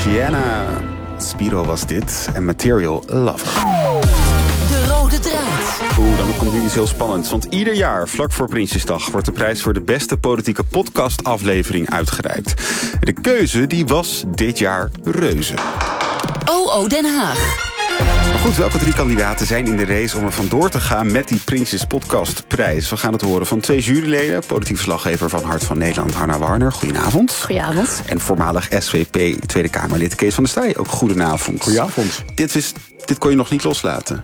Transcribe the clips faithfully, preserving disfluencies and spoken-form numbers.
Gianna Spiro was dit en Material Lover. De rode draad. Oeh, dan komt nu iets heel spannends. Want ieder jaar, vlak voor Prinsjesdag, wordt de prijs voor de beste politieke podcastaflevering uitgereikt. De keuze die was dit jaar reuze. O O Den Haag. Maar goed, welke drie kandidaten zijn in de race om er vandoor te gaan met die Prinsjes Podcastprijs? We gaan het horen van twee juryleden. Politiek verslaggever van Hart van Nederland, Hanna Warner. Goedenavond. Goedenavond. En voormalig S V P Tweede Kamerlid Kees van der Staaij. Ook goedenavond. Goedenavond. Dit, wist, dit kon je nog niet loslaten?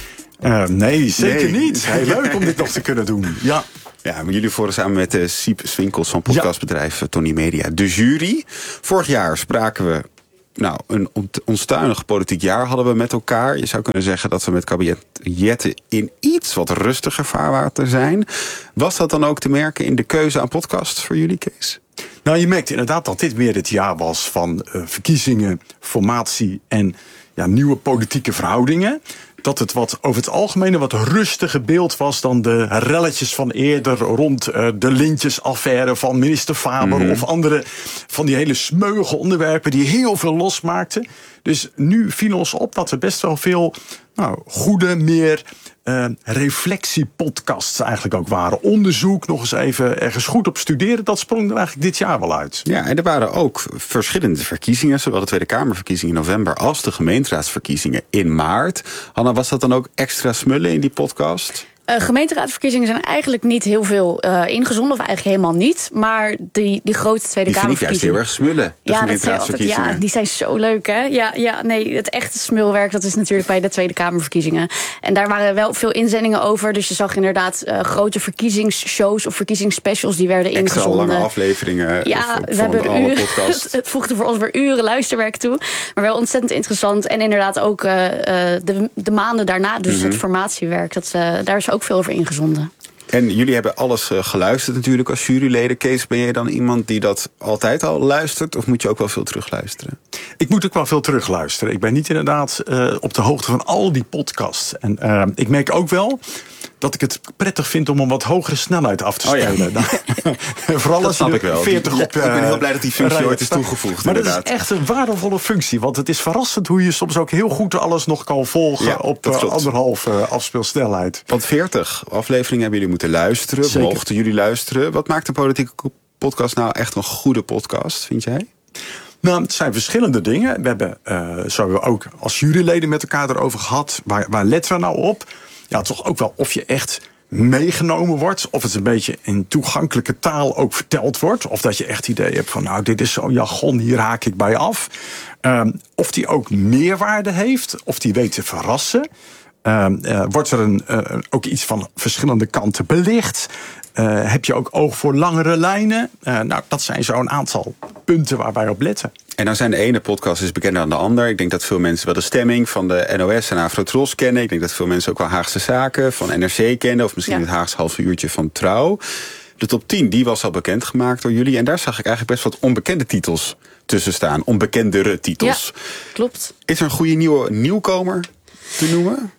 Uh, nee, zeker Nee. niet. Heel leuk om dit nog te kunnen doen. Ja. Ja, maar jullie voeren samen met uh, Siep Swinkels van podcastbedrijf ja. Tony Media de jury. Vorig jaar spraken we... Nou, een onstuimig politiek jaar hadden we met elkaar. Je zou kunnen zeggen dat we met kabinet Jette in iets wat rustiger vaarwater zijn. Was dat dan ook te merken in de keuze aan podcasts voor jullie, Kees? Nou, je merkt inderdaad dat dit meer het jaar was van uh, verkiezingen, formatie en ja, nieuwe politieke verhoudingen. Dat het wat over het algemeen een wat rustiger beeld was dan de relletjes van eerder rond uh, de lintjesaffaire van minister Faber mm. of andere van die hele smeuïge onderwerpen die heel veel losmaakten. Dus nu viel ons op dat er best wel veel nou, goede, meer uh, reflectiepodcasts eigenlijk ook waren. Onderzoek, nog eens even ergens goed op studeren, dat sprong er eigenlijk dit jaar wel uit. Ja, en er waren ook verschillende verkiezingen, zowel de Tweede Kamerverkiezingen in november als de gemeenteraadsverkiezingen in maart. Hanna, was dat dan ook extra smullen in die podcast? Uh, gemeenteraadsverkiezingen zijn eigenlijk niet heel veel uh, ingezonden, of eigenlijk helemaal niet. Maar die, die grote Tweede die Kamerverkiezingen... Die vind ik juist heel erg smullen, de ja, gemeenteraadsverkiezingen. Altijd, ja, die zijn zo leuk, hè? Ja, ja, nee, het echte smulwerk, dat is natuurlijk bij de Tweede Kamerverkiezingen. En daar waren wel veel inzendingen over. Dus je zag inderdaad uh, grote verkiezingsshows of verkiezingsspecials die werden extra ingezonden. Extra lange afleveringen. Ja, we hebben uren, het, het voegde voor ons weer uren luisterwerk toe. Maar wel ontzettend interessant. En inderdaad ook uh, de, de maanden daarna, dus mm-hmm. het formatiewerk, dat, uh, daar is ook veel over ingezonden. En jullie hebben alles uh, geluisterd natuurlijk als juryleden. Kees, ben jij dan iemand die dat altijd al luistert? Of moet je ook wel veel terugluisteren? Ik moet ook wel veel terugluisteren. Ik ben niet inderdaad uh, op de hoogte van al die podcasts. En uh, ik merk ook wel dat ik het prettig vind om een wat hogere snelheid af te spelen. Oh ja. Vooral als je er veertig op... Uh, ik ben heel blij dat die functie ooit is toegevoegd. Maar inderdaad. dat is echt een waardevolle functie. Want het is verrassend hoe je soms ook heel goed alles nog kan volgen ja, op uh, anderhalf uh, afspeelsnelheid. Want veertig afleveringen hebben jullie moeten luisteren. Zeker. Mochten jullie luisteren. Wat maakt een politieke podcast nou echt een goede podcast, vind jij? Nou, het zijn verschillende dingen. We hebben uh, zo ook als juryleden met elkaar erover gehad. Waar, waar letten we nou op? Ja, toch ook wel of je echt meegenomen wordt. Of het een beetje in toegankelijke taal ook verteld wordt. Of dat je echt het idee hebt van, nou, dit is zo'n jargon, hier haak ik bij af. Um, of die ook meerwaarde heeft. Of die weet te verrassen. Um, uh, wordt er een, uh, ook iets van verschillende kanten belicht? Uh, heb je ook oog voor langere lijnen? Uh, nou, dat zijn zo'n aantal punten waar wij op letten. En dan zijn de ene podcast is bekender dan de ander. Ik denk dat veel mensen wel de stemming van de N O S en Afro-Tros kennen. Ik denk dat veel mensen ook wel Haagse Zaken van N R C kennen. Of misschien ja. het Haagse halve uurtje van Trouw. De top tien, die was al bekendgemaakt door jullie. En daar zag ik eigenlijk best wat onbekende titels tussen staan. Onbekendere titels. Ja, klopt. Is er een goede nieuwe nieuwkomer te noemen?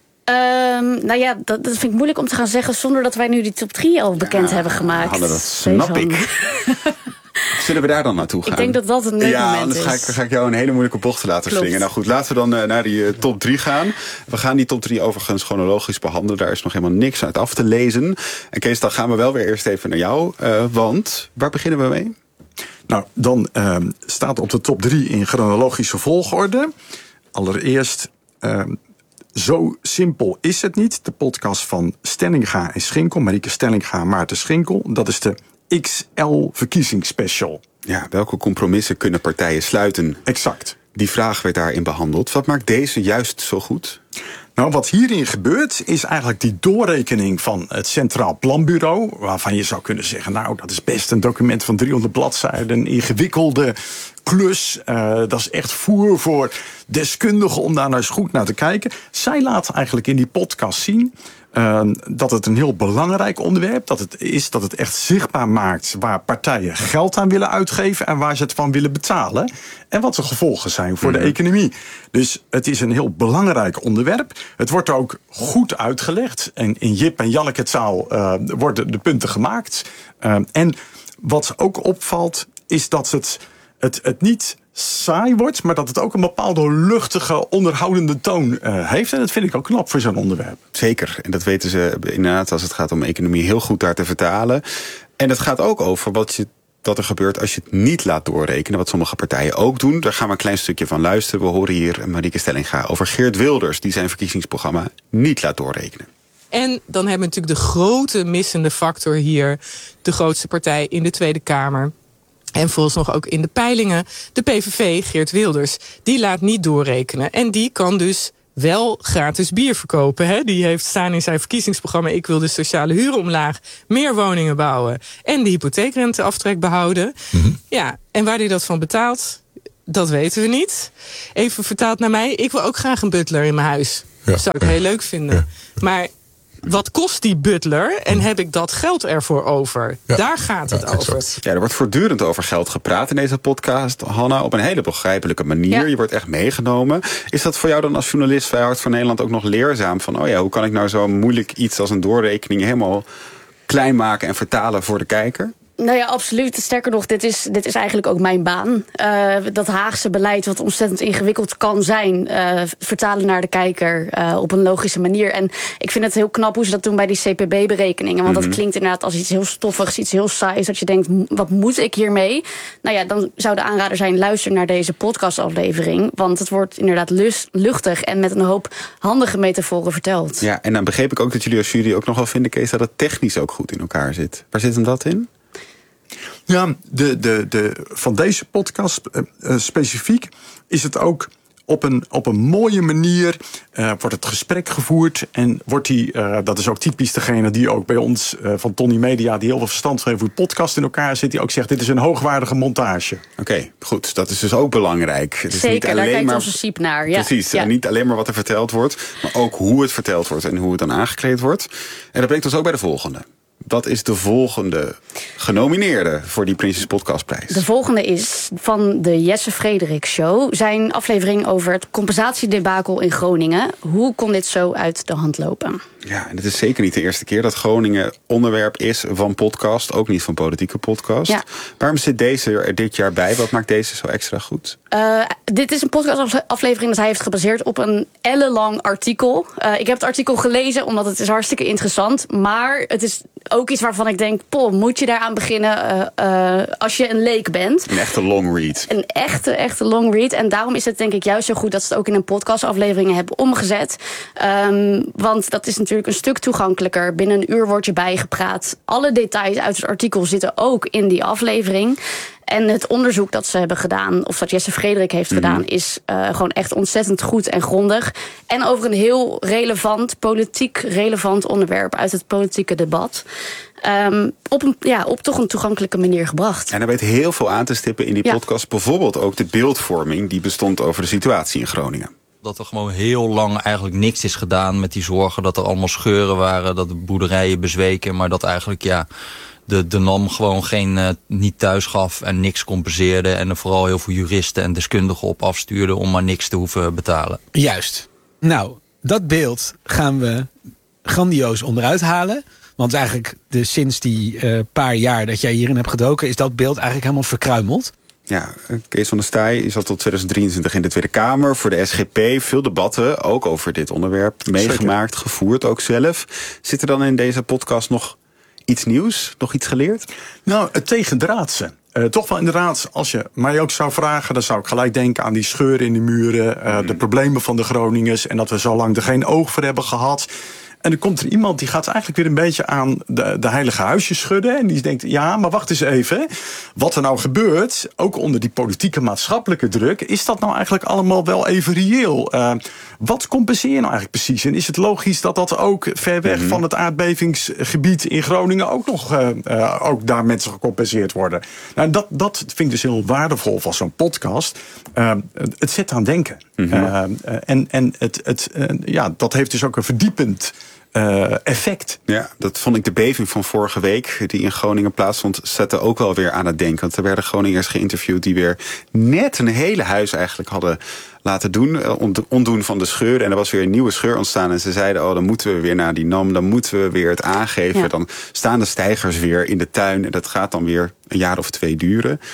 Um, nou ja, dat, dat vind ik moeilijk om te gaan zeggen zonder dat wij nu die top drie al bekend ja, hebben gemaakt. Hanna, dat snap ik. Zullen we daar dan naartoe gaan? Ik denk dat dat een leuk ja, moment is. Ja, anders ga ik jou een hele moeilijke bocht laten Klopt. slingen. Nou goed, laten we dan uh, naar die uh, top drie gaan. We gaan die top drie overigens chronologisch behandelen. Daar is nog helemaal niks uit af te lezen. En Kees, dan gaan we wel weer eerst even naar jou. Uh, want, waar beginnen we mee? Nou, dan uh, staat op de top drie in chronologische volgorde. Allereerst... Uh, Zo simpel is het niet. De podcast van Stellinga en Schinkel. Marieke Stellinga en Maarten Schinkel. Dat is de X L-verkiezingsspecial. Ja, welke compromissen kunnen partijen sluiten? Exact. Die vraag werd daarin behandeld. Wat maakt deze juist zo goed? Nou, wat hierin gebeurt is eigenlijk die doorrekening van het Centraal Planbureau. Waarvan je zou kunnen zeggen, nou, dat is best een document van driehonderd bladzijden. Een ingewikkelde klus. Uh, dat is echt voer voor deskundigen om daar nou eens goed naar te kijken. Zij laat eigenlijk in die podcast zien uh, dat het een heel belangrijk onderwerp dat het is. Dat het echt zichtbaar maakt waar partijen geld aan willen uitgeven en waar ze het van willen betalen. En wat de gevolgen zijn voor mm-hmm. de economie. Dus het is een heel belangrijk onderwerp. Het wordt ook goed uitgelegd. En in Jip en Janneke taal uh, worden de punten gemaakt. Uh, en wat ook opvalt is dat het, het, het niet saai wordt, maar dat het ook een bepaalde luchtige, onderhoudende toon uh, heeft. En dat vind ik ook knap voor zo'n onderwerp. Zeker. En dat weten ze inderdaad als het gaat om economie heel goed daar te vertalen. En het gaat ook over wat je, dat er gebeurt als je het niet laat doorrekenen. Wat sommige partijen ook doen. Daar gaan we een klein stukje van luisteren. We horen hier Marieke Stellinga over Geert Wilders, die zijn verkiezingsprogramma niet laat doorrekenen. En dan hebben we natuurlijk de grote missende factor hier. De grootste partij in de Tweede Kamer. En volgens nog ook in de peilingen. De P V V, Geert Wilders. Die laat niet doorrekenen. En die kan dus wel gratis bier verkopen. Hè? Die heeft staan in zijn verkiezingsprogramma: ik wil de sociale huur omlaag, meer woningen bouwen en de hypotheekrenteaftrek behouden. Mm-hmm. Ja, en waar hij dat van betaalt, dat weten we niet. Even vertaald naar mij: ik wil ook graag een butler in mijn huis. Ja. Dat zou ik heel leuk vinden. Ja. Maar wat kost die butler en heb ik dat geld ervoor over? Ja. Daar gaat het ja, over. Exact. Ja, er wordt voortdurend over geld gepraat in deze podcast, Hanna, op een hele begrijpelijke manier. Ja. Je wordt echt meegenomen. Is dat voor jou dan als journalist bij Hart voor Nederland ook nog leerzaam? Van, oh ja, hoe kan ik nou zo moeilijk iets als een doorrekening helemaal klein maken en vertalen voor de kijker? Nou ja, absoluut. Sterker nog, dit is, dit is eigenlijk ook mijn baan. Uh, dat Haagse beleid, wat ontzettend ingewikkeld kan zijn, Uh, vertalen naar de kijker uh, op een logische manier. En ik vind het heel knap hoe ze dat doen bij die C P B-berekeningen. Want mm-hmm. dat klinkt inderdaad als iets heel stoffigs, iets heel saais. Dat je denkt, wat moet ik hiermee? Nou ja, dan zou de aanrader zijn, luister naar deze podcastaflevering. Want het wordt inderdaad lust, luchtig en met een hoop handige metaforen verteld. Ja, en dan begreep ik ook dat jullie als jury ook nog wel vinden, Kees, dat het technisch ook goed in elkaar zit. Waar zit hem dat in? Ja, de, de, de, van deze podcast uh, uh, specifiek is het ook op een, op een mooie manier uh, wordt het gesprek gevoerd. En wordt die, uh, dat is ook typisch degene die ook bij ons uh, van Tony Media, die heel veel verstand heeft hoe het podcast in elkaar zit, die ook zegt, dit is een hoogwaardige montage. Oké, okay, goed. Dat is dus ook belangrijk. Het is Zeker, niet alleen daar kijkt maar, onze Siep naar. Ja. Precies, ja. Niet alleen maar wat er verteld wordt, maar ook hoe het verteld wordt en hoe het dan aangekleed wordt. En dat brengt ons ook bij de volgende. Wat is de volgende genomineerde voor die Prinsjes Podcastprijs? De volgende is van de Jesse Frederik Show. Zijn aflevering over het compensatiedebakel in Groningen. Hoe kon dit zo uit de hand lopen? Ja, en het is zeker niet de eerste keer dat Groningen onderwerp is van podcast. Ook niet van politieke podcast. Ja. Waarom zit deze er dit jaar bij? Wat maakt deze zo extra goed? Uh, dit is een podcastaflevering dat hij heeft gebaseerd op een ellenlang artikel. Uh, ik heb het artikel gelezen omdat het is hartstikke interessant. Maar het is ook iets waarvan ik denk, poh, moet je daaraan beginnen uh, uh, als je een leek bent? Een echte long read. Een echte, echte long read. En daarom is het denk ik juist zo goed dat ze het ook in een podcastaflevering hebben omgezet. Um, want dat is natuurlijk een stuk toegankelijker. Binnen een uur wordt je bijgepraat. Alle details uit het artikel zitten ook in die aflevering. En het onderzoek dat ze hebben gedaan, of dat Jesse Frederik heeft mm-hmm. gedaan, is uh, gewoon echt ontzettend goed en grondig. En over een heel relevant, politiek relevant onderwerp uit het politieke debat. Um, op, een, ja, op toch een toegankelijke manier gebracht. En er weet heel veel aan te stippen in die ja. podcast. Bijvoorbeeld ook de beeldvorming die bestond over de situatie in Groningen. Dat er gewoon heel lang eigenlijk niks is gedaan met die zorgen. Dat er allemaal scheuren waren, dat de boerderijen bezweken. Maar dat eigenlijk, ja, de, de N A M gewoon geen, uh, niet thuis gaf en niks compenseerde. En er vooral heel veel juristen en deskundigen op afstuurde om maar niks te hoeven betalen. Juist. Nou, dat beeld gaan we grandioos onderuit halen. Want eigenlijk de, sinds die uh, paar jaar dat jij hierin hebt gedoken, is dat beeld eigenlijk helemaal verkruimeld. Ja, Kees van der Staaij is al tot twintig drieëntwintig in de Tweede Kamer voor de S G P. Veel debatten, ook over dit onderwerp, meegemaakt, Zeker. gevoerd ook zelf. Zit er dan in deze podcast nog iets nieuws, nog iets geleerd? Nou, het tegendraadse. Uh, toch wel inderdaad, als je mij ook zou vragen, dan zou ik gelijk denken aan die scheuren in de muren, uh, mm. de problemen van de Groningers en dat we zo lang er geen oog voor hebben gehad. En dan komt er iemand die gaat eigenlijk weer een beetje aan de, de heilige huisjes schudden. En die denkt, ja, maar wacht eens even. Wat er nou gebeurt, ook onder die politieke maatschappelijke druk, is dat nou eigenlijk allemaal wel even reëel? Uh, wat compenseer je nou eigenlijk precies? En is het logisch dat dat ook ver weg mm-hmm. van het aardbevingsgebied in Groningen ook nog uh, uh, ook daar mensen gecompenseerd worden? Nou, dat, dat vind ik dus heel waardevol van zo'n podcast. Uh, het zet aan denken. Mm-hmm. Uh, uh, en en het, het, uh, ja, dat heeft dus ook een verdiepend Uh, effect. Ja, dat vond ik de beving van vorige week die in Groningen plaatsvond, zette ook wel weer aan het denken. Want er werden Groningers geïnterviewd die weer net een hele huis eigenlijk hadden laten doen, ontdoen van de scheur. En er was weer een nieuwe scheur ontstaan. En ze zeiden, oh, dan moeten we weer naar die N A M, dan moeten we weer het aangeven. Ja. Dan staan de steigers weer in de tuin en dat gaat dan weer een jaar of twee duren. Ik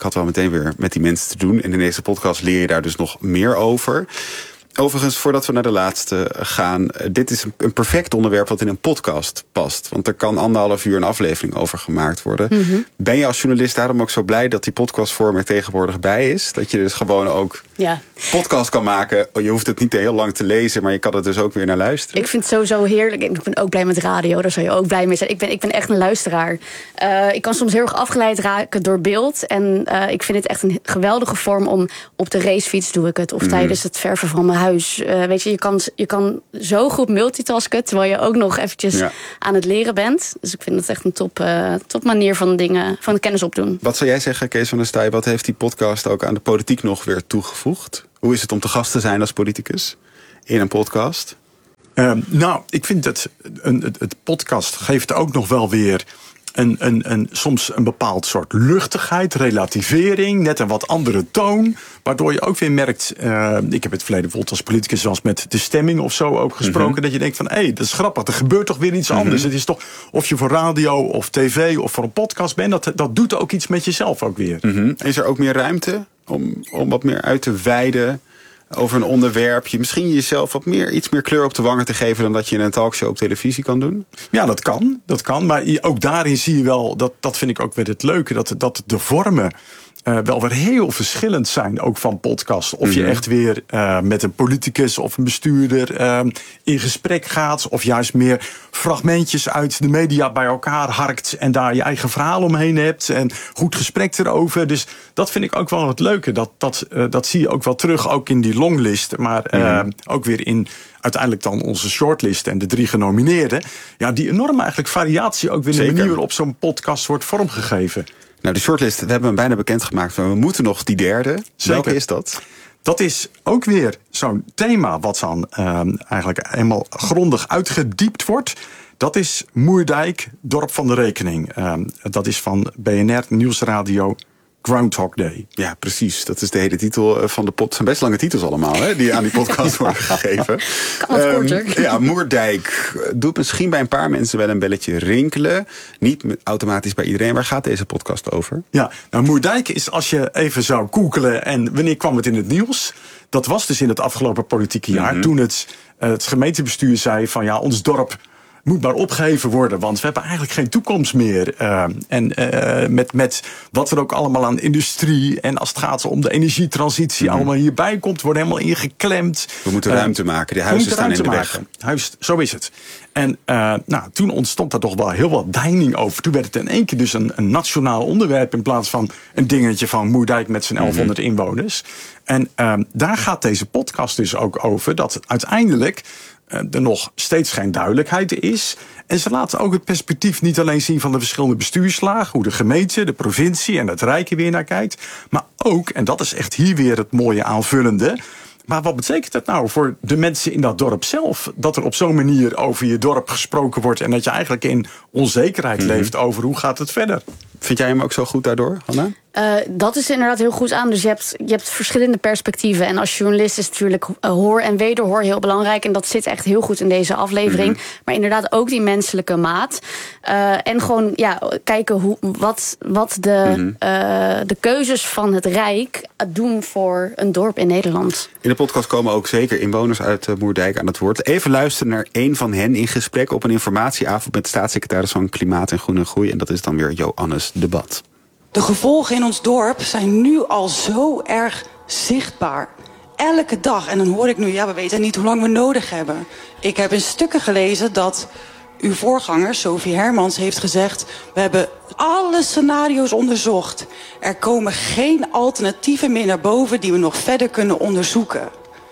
had wel meteen weer met die mensen te doen. En in deze podcast leer je daar dus nog meer over. Overigens, voordat we naar de laatste gaan, dit is een perfect onderwerp wat in een podcast past. Want er kan anderhalf uur een aflevering over gemaakt worden. Mm-hmm. Ben je als journalist daarom ook zo blij dat die podcastvorm er tegenwoordig bij is? Dat je dus gewoon ook ja. podcast kan maken. Je hoeft het niet heel lang te lezen, maar je kan het dus ook weer naar luisteren. Ik vind het sowieso heerlijk. Ik ben ook blij met radio, daar zou je ook blij mee zijn. Ik ben, ik ben echt een luisteraar. Uh, ik kan soms heel erg afgeleid raken door beeld. En uh, ik vind het echt een geweldige vorm om op de racefiets doe ik het. Of mm-hmm. tijdens het verven van mijn huis. Uh, weet je, je kan, je kan zo goed multitasken, terwijl je ook nog eventjes ja. aan het leren bent. Dus ik vind het echt een top, uh, top manier van dingen, van kennis opdoen. Wat zou jij zeggen, Kees van der Staaij, wat heeft die podcast ook aan de politiek nog weer toegevoegd? Hoe is het om te gast te zijn als politicus in een podcast? Uh, nou, ik vind dat een, het, het podcast geeft ook nog wel weer Een, een, een, soms een bepaald soort luchtigheid, relativering, net een wat andere toon. Waardoor je ook weer merkt, uh, ik heb het verleden bijvoorbeeld als politicus zoals met de stemming of zo ook gesproken. Mm-hmm. Dat je denkt van, hé, hey, dat is grappig, er gebeurt toch weer iets mm-hmm. anders. Het is toch, of je voor radio of tv of voor een podcast bent, dat, dat doet ook iets met jezelf ook weer. Mm-hmm. Is er ook meer ruimte om, om wat meer uit te wijden over een onderwerpje, misschien jezelf wat meer, iets meer kleur op de wangen te geven dan dat je in een talkshow op televisie kan doen? Ja, dat kan. Dat kan. Maar ook daarin zie je wel, dat, dat vind ik ook weer het leuke, dat, dat de vormen Uh, wel weer heel verschillend zijn, ook van podcasts. Of mm-hmm. je echt weer uh, met een politicus of een bestuurder uh, in gesprek gaat, of juist meer fragmentjes uit de media bij elkaar harkt en daar je eigen verhaal omheen hebt en goed gesprek erover. Dus dat vind ik ook wel het leuke. Dat, dat, uh, dat zie je ook wel terug, ook in die longlist, maar uh, mm-hmm. ook weer in uiteindelijk dan onze shortlist en de drie genomineerden. Ja, die enorme eigenlijk variatie ook weer in de manier waarop zo'n podcast wordt vormgegeven. Nou, de shortlist, we hebben hem bijna bekendgemaakt, maar we moeten nog die derde. Zeker. Welke is dat? Dat is ook weer zo'n thema wat dan uh, eigenlijk helemaal grondig uitgediept wordt. Dat is Moerdijk, Dorp van de Rekening. Uh, dat is van B N R Nieuwsradio Groundhog Day. Ja, precies. Dat is de hele titel van de pod. Het zijn best lange titels allemaal, hè, die aan die podcast worden gegeven. Kan wat korter. Um, ja, Moerdijk doet misschien bij een paar mensen wel een belletje rinkelen. Niet automatisch bij iedereen. Waar gaat deze podcast over? Ja, nou, Moerdijk is, als je even zou googelen en wanneer kwam het in het nieuws? Dat was dus in het afgelopen politieke jaar. Mm-hmm. Toen het, het gemeentebestuur zei van ja, ons dorp moet maar opgeheven worden, want we hebben eigenlijk geen toekomst meer. Uh, en uh, met, met wat er ook allemaal aan industrie en als het gaat om de energietransitie mm-hmm. allemaal hierbij komt, wordt helemaal ingeklemd. We moeten uh, ruimte maken, de huizen staan in de weg. Huis, zo is het. En uh, nou, toen ontstond er toch wel heel wat deining over. Toen werd het in één keer dus een, een nationaal onderwerp in plaats van een dingetje van Moerdijk met zijn elfhonderd mm-hmm. inwoners. En uh, daar gaat deze podcast dus ook over, dat uiteindelijk er nog steeds geen duidelijkheid is. En ze laten ook het perspectief niet alleen zien van de verschillende bestuurslagen, hoe de gemeente, de provincie en het Rijk er weer naar kijkt, maar ook, en dat is echt hier weer het mooie aanvullende, maar wat betekent dat nou voor de mensen in dat dorp zelf? Dat er op zo'n manier over je dorp gesproken wordt en dat je eigenlijk in onzekerheid mm-hmm. leeft over hoe gaat het verder. Vind jij hem ook zo goed daardoor, Hanna? Uh, dat is inderdaad heel goed aan. Dus je hebt, je hebt verschillende perspectieven. En als journalist is natuurlijk uh, hoor en wederhoor heel belangrijk. En dat zit echt heel goed in deze aflevering. Mm-hmm. Maar inderdaad ook die menselijke maat. Uh, en gewoon ja, kijken hoe, wat, wat de, mm-hmm. uh, de keuzes van het Rijk doen voor een dorp in Nederland. In de podcast komen ook zeker inwoners uit uh, Moerdijk aan het woord. Even luisteren naar één van hen in gesprek op een informatieavond met de staatssecretaris van Klimaat en Groene Groei. En dat is dan weer Joannes de Bat. De gevolgen in ons dorp zijn nu al zo erg zichtbaar. Elke dag. En dan hoor ik nu, ja, we weten niet hoe lang we nodig hebben. Ik heb in stukken gelezen dat uw voorganger, Sophie Hermans, heeft gezegd: we hebben alle scenario's onderzocht. Er komen geen alternatieven meer naar boven die we nog verder kunnen onderzoeken.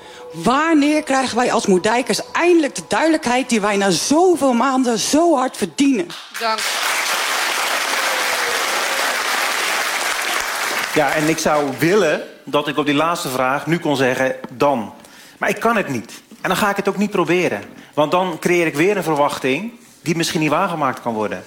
Wanneer krijgen wij als Moerdijkers eindelijk de duidelijkheid die wij na zoveel maanden zo hard verdienen? Dank. Ja, en ik zou willen dat ik op die laatste vraag nu kon zeggen dan. Maar ik kan het niet. En dan ga ik het ook niet proberen. Want dan creëer ik weer een verwachting die misschien niet waargemaakt kan worden.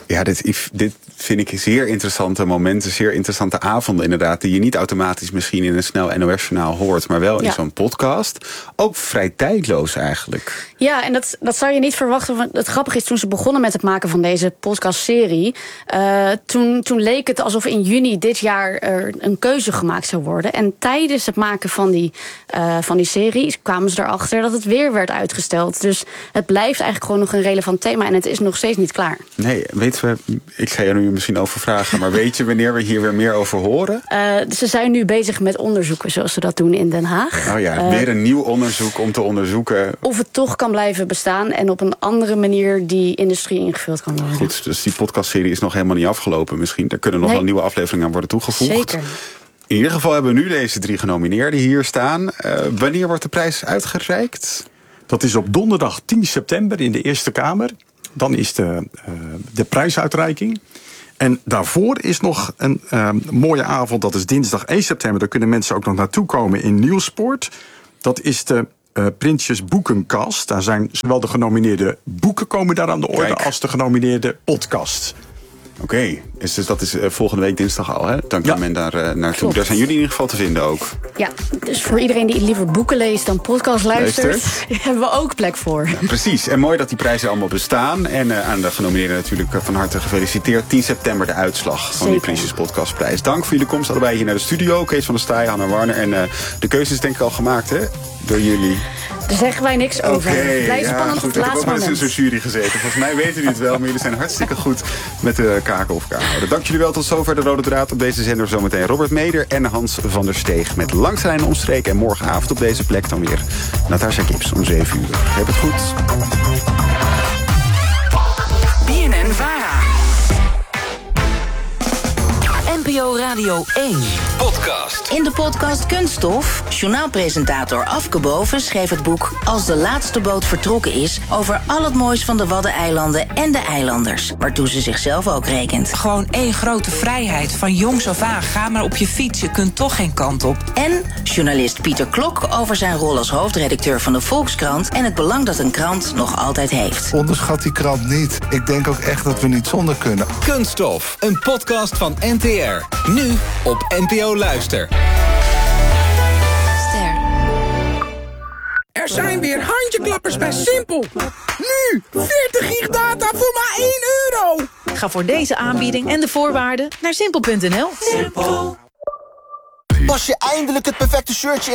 Ja, dit, dit vind ik zeer interessante momenten, zeer interessante avonden inderdaad, die je niet automatisch misschien in een snel N O S-journaal hoort, maar wel in ja. zo'n podcast. Ook vrij tijdloos eigenlijk. Ja, en dat, dat zou je niet verwachten. Want het grappige is, toen ze begonnen met het maken van deze podcastserie, uh, toen, toen leek het alsof in juni dit jaar er een keuze gemaakt zou worden. En tijdens het maken van die, uh, van die serie kwamen ze erachter dat het weer werd uitgesteld. Dus het blijft eigenlijk gewoon nog een relevant thema en het is nog steeds niet klaar. Nee, weten we, ik ga je er nu misschien over vragen, maar weet je wanneer we hier weer meer over horen? Uh, ze zijn nu bezig met onderzoeken, zoals ze dat doen in Den Haag. Oh ja, weer een nieuw onderzoek om te onderzoeken of het toch kan blijven bestaan en op een andere manier die industrie ingevuld kan worden. Goed, dus die podcastserie is nog helemaal niet afgelopen misschien. Er kunnen nog nee. wel nieuwe afleveringen aan worden toegevoegd. Zeker. In ieder geval hebben we nu deze drie genomineerden hier staan. Uh, wanneer wordt de prijs uitgereikt? Dat is op donderdag tien september in de Eerste Kamer. Dan is de, uh, de prijsuitreiking. En daarvoor is nog een uh, mooie avond. Dat is dinsdag één september. Daar kunnen mensen ook nog naartoe komen in Nieuwsport. Dat is de uh, Prinsjes Boekenkast. Daar zijn zowel de genomineerde boeken komen daar aan de orde Kijk. als de genomineerde podcast. Oké, okay. dus dat is uh, volgende week dinsdag al, hè? Dan kan ja. men daar uh, naartoe. Klopt. Daar zijn jullie in ieder geval te vinden ook. Ja, dus voor iedereen die liever boeken leest dan podcast luistert, hebben we ook plek voor. Ja, precies, en mooi dat die prijzen allemaal bestaan. En uh, aan de genomineerden natuurlijk uh, van harte gefeliciteerd. tien september de uitslag van Zeker. die Prinsjes Podcastprijs. Dank voor jullie komst allebei hier naar de studio. Kees van der Staaij, Hanna Warner. En uh, de keuze is denk ik al gemaakt, hè? Door jullie. Daar zeggen wij niks over. Okay, Blijf ja, spannend goed, op het laatste moment. Ik heb ook wel eens in zo'n jury gezeten. Volgens mij weten jullie het wel, maar jullie zijn hartstikke goed met de kaken op elkaar houden. Dank jullie wel, tot zover de Rode Draad op deze zender. Zometeen Robert Meder en Hans van der Steeg met Langs de Lijn en Omstreken. En morgenavond op deze plek dan weer Natasja Kips om zeven uur. Heb het goed. B N N-Vara. N P O Radio één. Podcast. In de podcast Kunststof, journaalpresentator Afke Boven schreef het boek Als de laatste boot vertrokken is over al het moois van de Waddeneilanden en de eilanders, waartoe ze zichzelf ook rekent. Gewoon één grote vrijheid, van jongs af aan, ga maar op je fiets, je kunt toch geen kant op. En journalist Pieter Klok over zijn rol als hoofdredacteur van de Volkskrant en het belang dat een krant nog altijd heeft. Onderschat die krant niet. Ik denk ook echt dat we niet zonder kunnen. Kunststof, een podcast van N T R. Nu op N P O Luister. Ster. Er zijn weer handjeklappers bij Simpel. Nu, veertig gig data voor maar één euro. Ga voor deze aanbieding en de voorwaarden naar simpel punt n l. Pas je eindelijk het perfecte shirtje in